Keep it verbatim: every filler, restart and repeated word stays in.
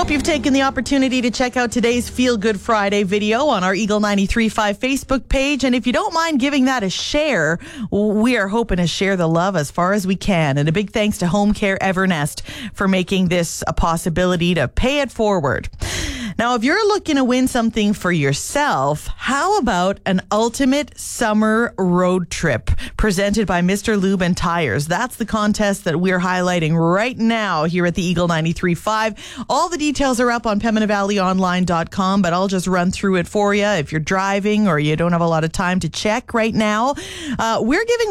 Hope you've taken the opportunity to check out today's Feel Good Friday video on our Eagle ninety-three point five Facebook page. And if you don't mind giving that a share, we are hoping to share the love as far as we can. And a big thanks to Home Care Evernest for making this a possibility to pay it forward. Now, if you're looking to win something for yourself, how about an ultimate summer road trip presented by Mister Lube and Tires? That's the contest that we're highlighting right now here at the Eagle ninety-three point five. All the details are up on Pembina Valley Online dot com, but I'll just run through it for you. If you're driving or you don't have a lot of time to check right now, uh, we're giving